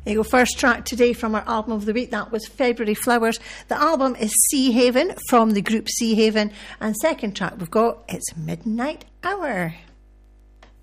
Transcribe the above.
There you go, first track today from our album of the week. That was February Flowers. The album is Sea Haven from the group Sea Haven. And second track we've got, it's Midnight Hour.